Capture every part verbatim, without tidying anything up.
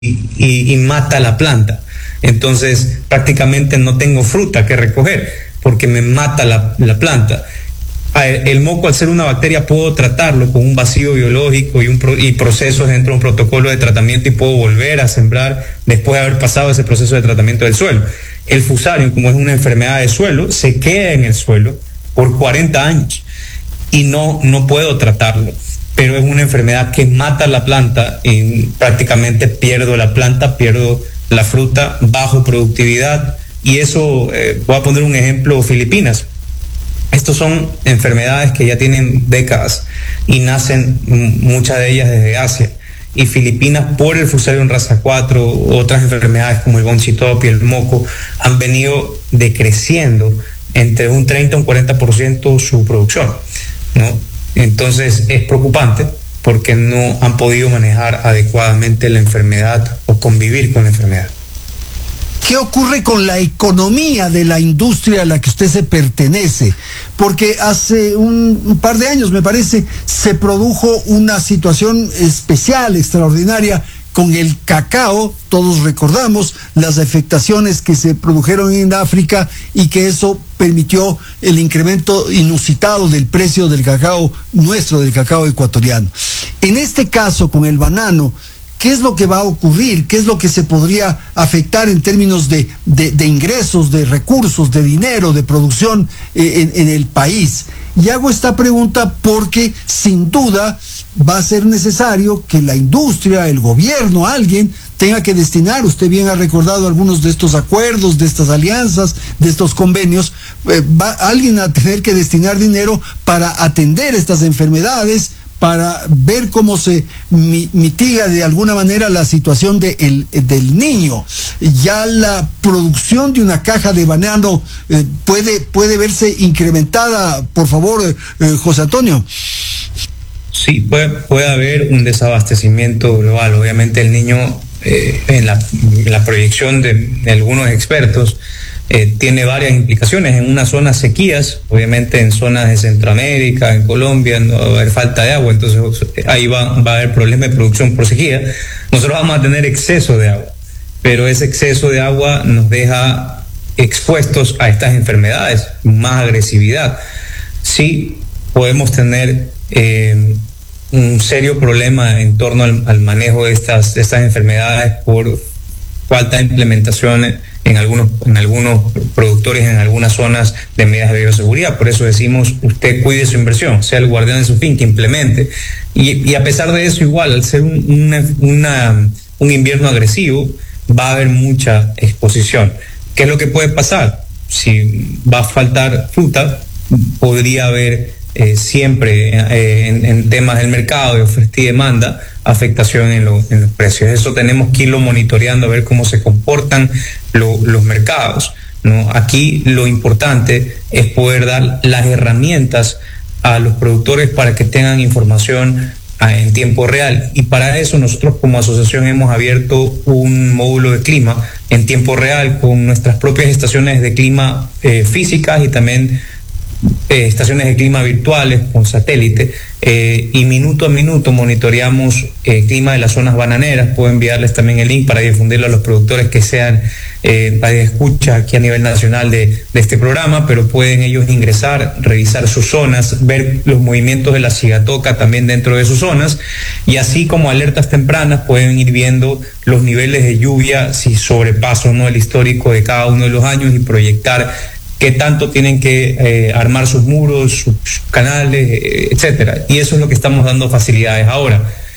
y, y mata la planta. Entonces prácticamente no tengo fruta que recoger porque me mata la, la planta. El moco, al ser una bacteria, puedo tratarlo con un vacío biológico y, un pro, y procesos dentro de un protocolo de tratamiento, y puedo volver a sembrar después de haber pasado ese proceso de tratamiento del suelo. El fusarium, como es una enfermedad de suelo, se queda en el suelo por cuarenta años y no, no puedo tratarlo, pero es una enfermedad que mata la planta y prácticamente pierdo la planta, pierdo la fruta, bajo productividad. Y eso, eh, voy a poner un ejemplo: Filipinas. Estos son enfermedades que ya tienen décadas y nacen muchas de ellas desde Asia. Y Filipinas, por el Fusarium raza cuatro, otras enfermedades como el Bonchitopi, el moco, han venido decreciendo entre un treinta y un cuarenta por ciento su producción, ¿no? Entonces es preocupante porque no han podido manejar adecuadamente la enfermedad o convivir con la enfermedad. ¿Qué ocurre con la economía de la industria a la que usted se pertenece? Porque hace un, un par de años, me parece, se produjo una situación especial, extraordinaria, con el cacao. Todos recordamos las afectaciones que se produjeron en África y que eso permitió el incremento inusitado del precio del cacao nuestro, del cacao ecuatoriano. En este caso, con el banano, ¿qué es lo que va a ocurrir? ¿Qué es lo que se podría afectar en términos de, de, de ingresos, de recursos, de dinero, de producción eh, en, en el país? Y hago esta pregunta porque sin duda va a ser necesario que la industria, el gobierno, alguien tenga que destinar, usted bien ha recordado algunos de estos acuerdos, de estas alianzas, de estos convenios, eh, va alguien a tener que destinar dinero para atender estas enfermedades, para ver cómo se mi, mitiga de alguna manera la situación de el, del niño. Ya la producción de una caja de banano eh, puede, puede verse incrementada, por favor, eh, José Antonio. Sí, puede, puede haber un desabastecimiento global. Obviamente el niño, eh, en, la, en la proyección de, de algunos expertos, Eh, tiene varias implicaciones. En unas zonas sequías, obviamente en zonas de Centroamérica, en Colombia, no va a haber falta de agua, entonces ahí va, va a haber problema de producción por sequía. Nosotros vamos a tener exceso de agua, pero ese exceso de agua nos deja expuestos a estas enfermedades, más agresividad. Sí podemos tener eh, un serio problema en torno al, al manejo de estas, de estas enfermedades por falta de implementación en algunos, en algunos productores, en algunas zonas, de medidas de bioseguridad. Por eso decimos, usted cuide su inversión, sea el guardián de su finca, implemente. Y, y a pesar de eso, igual, al ser un, una, una, un invierno agresivo, va a haber mucha exposición. ¿Qué es lo que puede pasar? Si va a faltar fruta, podría haber eh, siempre eh, en, en temas del mercado de oferta y demanda, afectación en, lo, en los precios. Eso tenemos que irlo monitoreando, a ver cómo se comportan lo, los mercados, ¿no? Aquí lo importante es poder dar las herramientas a los productores para que tengan información a, en tiempo real, y para eso nosotros como asociación hemos abierto un módulo de clima en tiempo real con nuestras propias estaciones de clima eh, físicas y también Eh, estaciones de clima virtuales con satélite, eh, y minuto a minuto monitoreamos el eh, clima de las zonas bananeras. Puedo enviarles también el link para difundirlo a los productores que sean eh, para escucha aquí a nivel nacional de, de este programa, pero pueden ellos ingresar, revisar sus zonas, ver los movimientos de la cigatoca también dentro de sus zonas, y así como alertas tempranas pueden ir viendo los niveles de lluvia, si sobrepasan, ¿no?, el histórico de cada uno de los años, y proyectar qué tanto tienen que eh, armar sus muros, sus, sus canales, eh, etcétera. Y eso es lo que estamos dando facilidades ahora.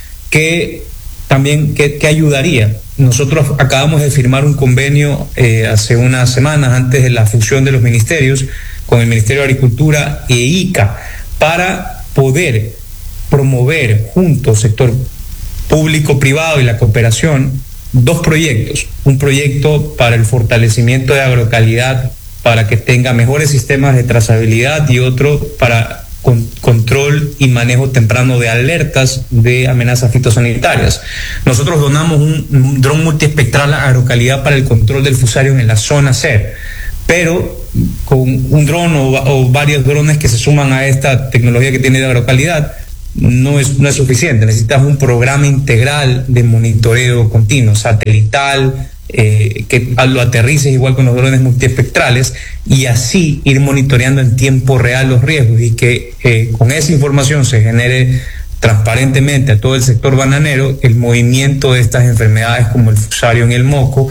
¿Qué también qué, qué ayudaría? Nosotros acabamos de firmar un convenio eh, hace unas semanas, antes de la fusión de los ministerios, con el Ministerio de Agricultura e I C A, para poder promover juntos, sector público-privado y la cooperación, dos proyectos. Un proyecto para el fortalecimiento de agrocalidad, para que tenga mejores sistemas de trazabilidad, y otro para con, control y manejo temprano de alertas de amenazas fitosanitarias. Nosotros donamos un, un dron multiespectral a agrocalidad para el control del fusarium en la zona C, pero con un dron o, o varios drones que se suman a esta tecnología que tiene de agrocalidad, no es, no es suficiente. Necesitas un programa integral de monitoreo continuo, satelital, eh, que lo aterrices igual con los drones multiespectrales, y así ir monitoreando en tiempo real los riesgos, y que eh, con esa información se genere transparentemente a todo el sector bananero el movimiento de estas enfermedades como el fusario en el moco,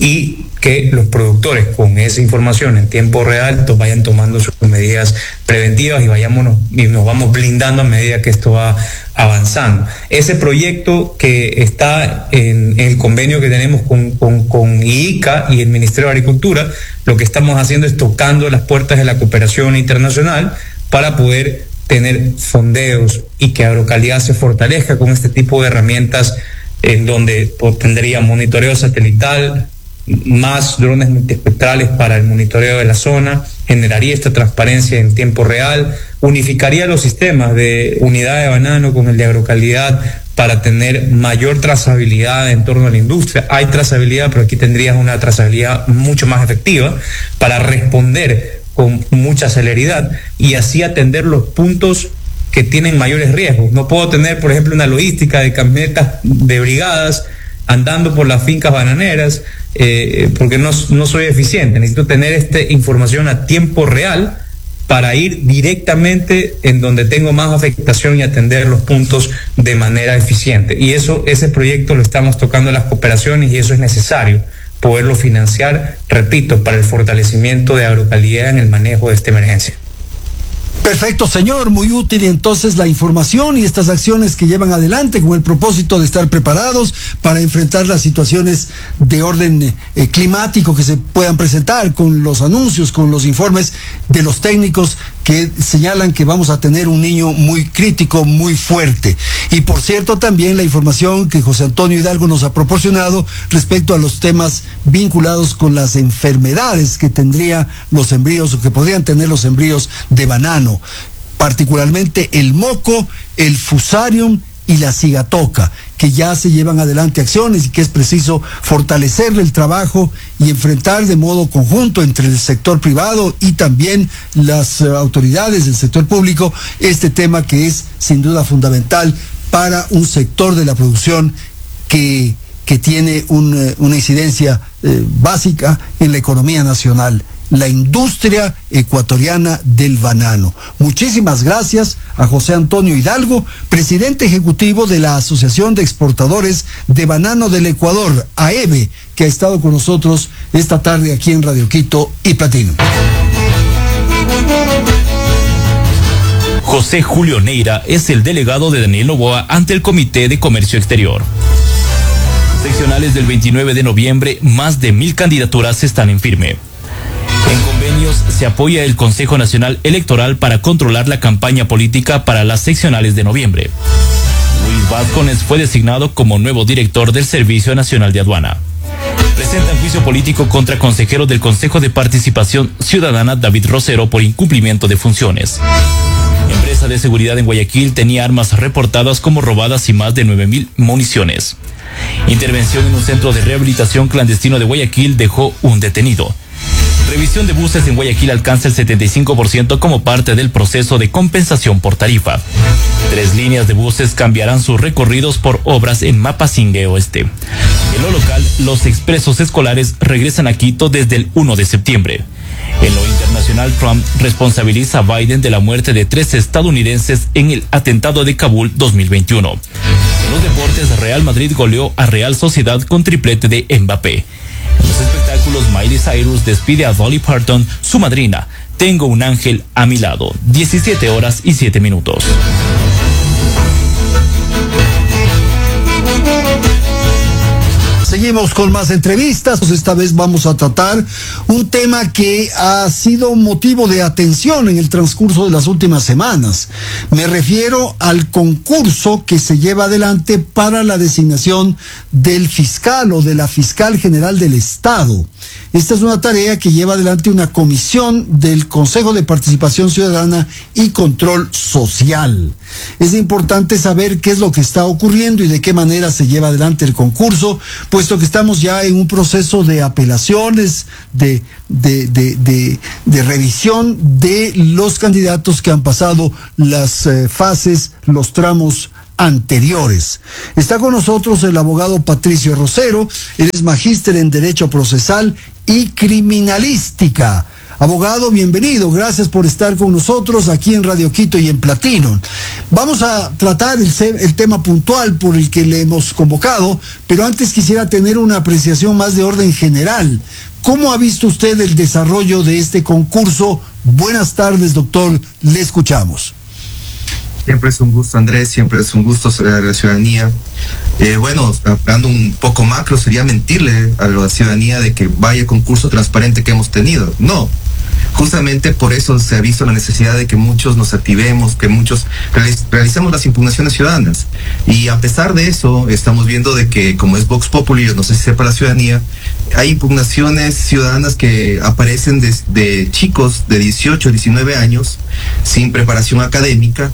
y que los productores con esa información en tiempo real to- vayan tomando sus medidas preventivas y vayámonos y nos vamos blindando a medida que esto va avanzando. Ese proyecto que está en, en el convenio que tenemos con, con, con I I C A y el Ministerio de Agricultura, lo que estamos haciendo es tocando las puertas de la cooperación internacional para poder tener fondeos y que Agrocalidad se fortalezca con este tipo de herramientas, en donde tendría monitoreo satelital, más drones multiespectrales para el monitoreo de la zona, generaría esta transparencia en tiempo real, unificaría los sistemas de unidad de banano con el de Agrocalidad para tener mayor trazabilidad en torno a la industria. Hay trazabilidad, pero aquí tendrías una trazabilidad mucho más efectiva para responder con mucha celeridad y así atender los puntos que tienen mayores riesgos. No puedo tener, por ejemplo, una logística de camionetas de brigadas andando por las fincas bananeras eh, porque no, no soy eficiente. Necesito tener esta información a tiempo real para ir directamente en donde tengo más afectación y atender los puntos de manera eficiente. Y eso, ese proyecto lo estamos tocando en las cooperaciones y eso es necesario poderlo financiar, repito, para el fortalecimiento de Agrocalidad en el manejo de esta emergencia. Perfecto, señor, muy útil entonces la información y estas acciones que llevan adelante con el propósito de estar preparados para enfrentar las situaciones de orden eh, climático que se puedan presentar, con los anuncios, con los informes de los técnicos que señalan que vamos a tener un niño muy crítico, muy fuerte. Y por cierto, también la información que José Antonio Hidalgo nos ha proporcionado respecto a los temas vinculados con las enfermedades que tendría los embrios o que podrían tener los embrios de banano, particularmente el moco, el fusarium y la cigatoca, que ya se llevan adelante acciones y que es preciso fortalecer el trabajo y enfrentar de modo conjunto entre el sector privado y también las uh, autoridades del sector público este tema que es sin duda fundamental para un sector de la producción que, que tiene un, una incidencia eh, básica en la economía nacional, la industria ecuatoriana del banano. Muchísimas gracias a José Antonio Hidalgo, presidente ejecutivo de la Asociación de Exportadores de Banano del Ecuador, A E B, que ha estado con nosotros esta tarde aquí en Radio Quito y Platino. José Julio Neira es el delegado de Daniel Noboa ante el Comité de Comercio Exterior. Seccionales del veintinueve de noviembre, más de mil candidaturas están en firme. En convenios se apoya el Consejo Nacional Electoral para controlar la campaña política para las seccionales de noviembre. Luis Vázquez fue designado como nuevo director del Servicio Nacional de Aduana. Presentan juicio político contra consejero del Consejo de Participación Ciudadana David Rosero por incumplimiento de funciones. Empresa de seguridad en Guayaquil tenía armas reportadas como robadas y más de nueve mil municiones. Intervención en un centro de rehabilitación clandestino de Guayaquil dejó un detenido. Revisión de buses en Guayaquil alcanza el setenta y cinco por ciento como parte del proceso de compensación por tarifa. Tres líneas de buses cambiarán sus recorridos por obras en Mapasingue Oeste. En lo local, los expresos escolares regresan a Quito desde el primero de septiembre. En lo internacional, Trump responsabiliza a Biden de la muerte de tres estadounidenses en el atentado de Kabul dos mil veintiuno. En los deportes, Real Madrid goleó a Real Sociedad con triplete de Mbappé. En los espectáculos, Miley Cyrus despide a Dolly Parton, su madrina. Tengo un ángel a mi lado. diecisiete horas y siete minutos. Seguimos con más entrevistas. Esta vez vamos a tratar un tema que ha sido motivo de atención en el transcurso de las últimas semanas. Me refiero al concurso que se lleva adelante para la designación del fiscal o de la fiscal general del Estado. Esta es una tarea que lleva adelante una comisión del Consejo de Participación Ciudadana y Control Social. Es importante saber qué es lo que está ocurriendo y de qué manera se lleva adelante el concurso, pues puesto que estamos ya en un proceso de apelaciones, de, de, de, de, de revisión de los candidatos que han pasado las eh, fases, los tramos anteriores. Está con nosotros el abogado Patricio Rosero, él es magíster en Derecho Procesal y Criminalística. Abogado, bienvenido, gracias por estar con nosotros aquí en Radio Quito y en Platino. Vamos a tratar el, el tema puntual por el que le hemos convocado, pero antes quisiera tener una apreciación más de orden general. ¿Cómo ha visto usted el desarrollo de este concurso? Buenas tardes, doctor, le escuchamos. Siempre es un gusto, Andrés, siempre es un gusto ser a la ciudadanía. Eh, bueno, hablando un poco macro, sería mentirle a la ciudadanía de que vaya concurso transparente que hemos tenido. No, justamente por eso se ha visto la necesidad de que muchos nos activemos, que muchos realiz realicemos las impugnaciones ciudadanas. Y a pesar de eso, estamos viendo de que, como es Vox Populi, no sé si sepa la ciudadanía, hay impugnaciones ciudadanas que aparecen de, de chicos de dieciocho, diecinueve años, sin preparación académica,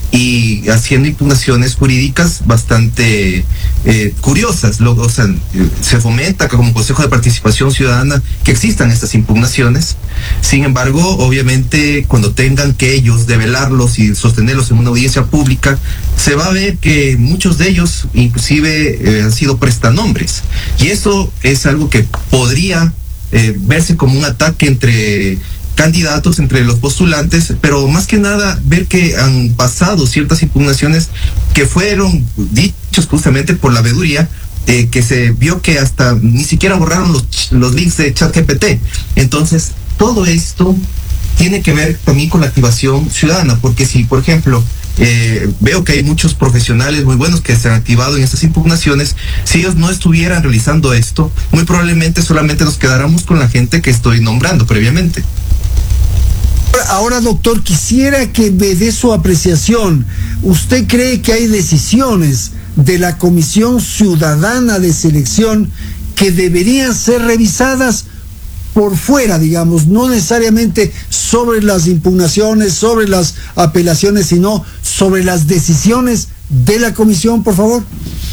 y haciendo impugnaciones jurídicas bastante eh, curiosas. Lo, o sea, se fomenta como Consejo de Participación Ciudadana que existan estas impugnaciones. Sin embargo, obviamente, cuando tengan que ellos develarlos y sostenerlos en una audiencia pública, se va a ver que muchos de ellos inclusive eh, han sido prestanombres. Y eso es algo que podría eh, verse como un ataque entre candidatos, entre los postulantes, pero más que nada ver que han pasado ciertas impugnaciones que fueron dichos justamente por la veeduría, eh, que se vio que hasta ni siquiera borraron los, los links de ChatGPT. Entonces, todo esto tiene que ver también con la activación ciudadana, porque si, por ejemplo, eh, veo que hay muchos profesionales muy buenos que se han activado en estas impugnaciones, si ellos no estuvieran realizando esto, muy probablemente solamente nos quedáramos con la gente que estoy nombrando previamente. Ahora, doctor, quisiera que me dé su apreciación. ¿Usted cree que hay decisiones de la Comisión Ciudadana de Selección que deberían ser revisadas por fuera, digamos, no necesariamente sobre las impugnaciones, sobre las apelaciones, sino sobre las decisiones de la comisión, por favor?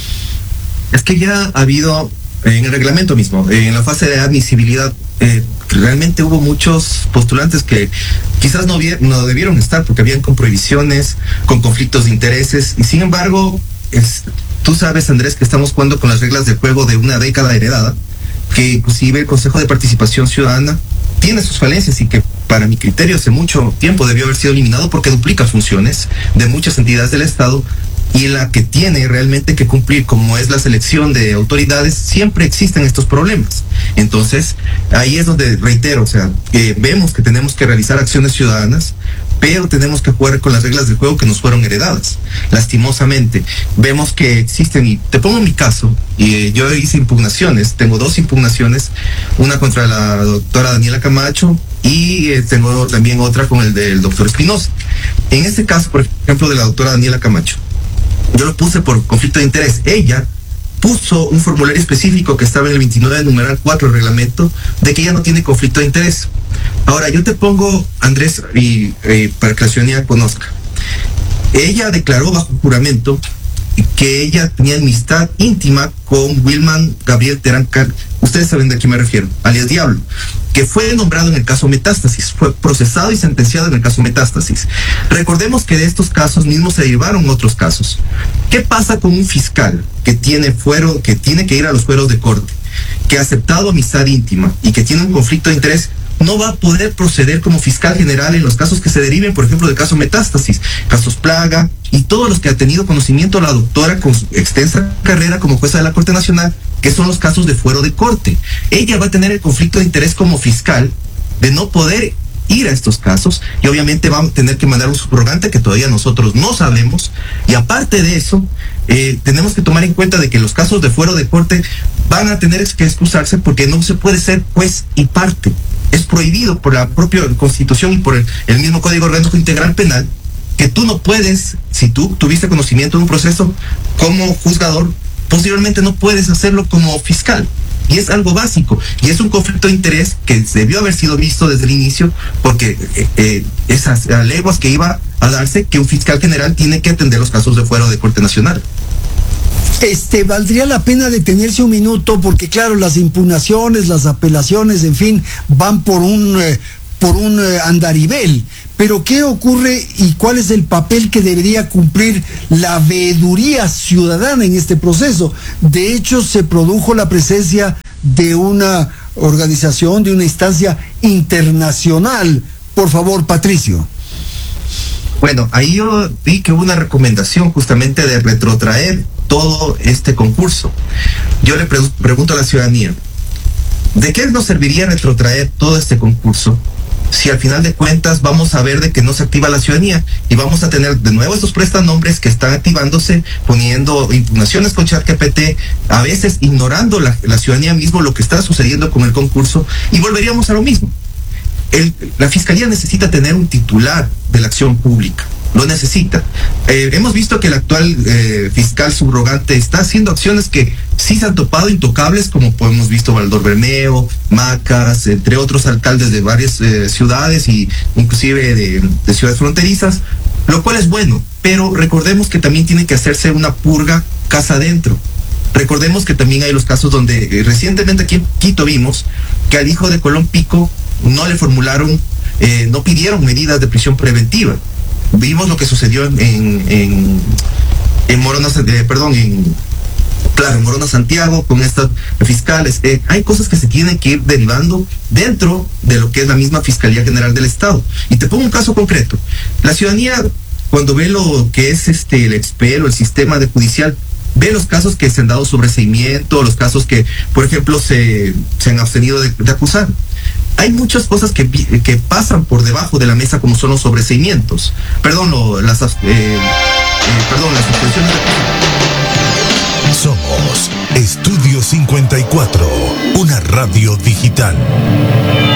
Es que ya ha habido, en el reglamento mismo, en la fase de admisibilidad, eh, realmente hubo muchos postulantes que quizás no, no debieron estar porque habían con prohibiciones, con conflictos de intereses, y sin embargo, es, tú sabes, Andrés, que estamos jugando con las reglas de juego de una década heredada, que inclusive el Consejo de Participación Ciudadana tiene sus falencias y que para mi criterio hace mucho tiempo debió haber sido eliminado porque duplica funciones de muchas entidades del Estado, y la que tiene realmente que cumplir, como es la selección de autoridades, siempre existen estos problemas. Entonces, ahí es donde reitero, o sea, que vemos que tenemos que realizar acciones ciudadanas, pero tenemos que jugar con las reglas del juego que nos fueron heredadas. Lastimosamente, vemos que existen, y te pongo mi caso, y eh, yo hice impugnaciones, tengo dos impugnaciones, una contra la doctora Daniela Camacho, y eh, tengo también otra con el del doctor Espinosa. En este caso, por ejemplo, de la doctora Daniela Camacho, yo lo puse por conflicto de interés. Ella puso un formulario específico que estaba en el veintinueve numeral cuatro del reglamento de que ella no tiene conflicto de interés. Ahora, yo te pongo, Andrés, y eh, para que la ciudadanía conozca. Ella declaró bajo juramento que ella tenía amistad íntima con Wilman Gabriel Terán, ustedes saben de quién me refiero, alias Diablo, que fue nombrado en el caso Metástasis, fue procesado y sentenciado en el caso Metástasis. Recordemos que de estos casos mismos se derivaron otros casos. ¿Qué pasa con un fiscal que tiene fuero, que tiene que ir a los fueros de corte, que ha aceptado amistad íntima y que tiene un conflicto de interés? No va a poder proceder como fiscal general en los casos que se deriven, por ejemplo, del caso Metástasis, casos Plaga y todos los que ha tenido conocimiento la doctora con su extensa carrera como jueza de la Corte Nacional, que son los casos de fuero de corte. Ella va a tener el conflicto de interés como fiscal de no poder ir a estos casos, y obviamente va a tener que mandar un subrogante que todavía nosotros no sabemos. Y aparte de eso, eh, tenemos que tomar en cuenta de que los casos de fuero de corte van a tener que excusarse porque no se puede ser juez y parte. Es prohibido por la propia Constitución y por el, el mismo Código Orgánico Integral Penal que tú no puedes, si tú tuviste conocimiento de un proceso como juzgador, posteriormente no puedes hacerlo como fiscal. Y es algo básico, y es un conflicto de interés que debió haber sido visto desde el inicio, porque eh, eh, esas leguas que iba a darse que un fiscal general tiene que atender los casos de fuero de Corte Nacional. Este, valdría la pena detenerse un minuto porque claro, las impugnaciones, las apelaciones, en fin, van por un eh, por un eh, andarivel. Pero ¿qué ocurre y cuál es el papel que debería cumplir la veeduría ciudadana en este proceso? De hecho, se produjo la presencia de una organización, de una instancia internacional. Por favor, Patricio. Bueno, ahí yo vi que hubo una recomendación justamente de retrotraer todo este concurso. Yo le pre pregunto a la ciudadanía, ¿de qué nos serviría retrotraer todo este concurso si al final de cuentas vamos a ver de que no se activa la ciudadanía y vamos a tener de nuevo estos prestanombres que están activándose, poniendo impugnaciones con ChatGPT, a veces ignorando la, la ciudadanía mismo lo que está sucediendo con el concurso, y volveríamos a lo mismo? El, la Fiscalía necesita tener un titular de la acción pública, lo necesita. Eh, hemos visto que el actual eh, fiscal subrogante está haciendo acciones que sí se han topado intocables, como hemos visto Valdor Bermeo, Macas, entre otros alcaldes de varias eh, ciudades y inclusive de, de ciudades fronterizas, lo cual es bueno, pero recordemos que también tiene que hacerse una purga casa adentro. Recordemos que también hay los casos donde eh, recientemente aquí en Quito vimos que al hijo de Colón Pico no le formularon, eh, no pidieron medidas de prisión preventiva. Vimos lo que sucedió en en, en Morona, eh, perdón, en claro, en Morona Santiago con estos fiscales. Eh, hay cosas que se tienen que ir derivando dentro de lo que es la misma Fiscalía General del Estado. Y te pongo un caso concreto. La ciudadanía, cuando ve lo que es este el expelo, el sistema de judicial, ve los casos que se han dado sobreseimiento, los casos que, por ejemplo, se, se han abstenido de, de acusar. Hay muchas cosas que, que pasan por debajo de la mesa, como son los sobreseimientos. Perdón, lo, las, eh, eh, perdón, las suspensiones de... Somos Estudio cincuenta y cuatro, una radio digital.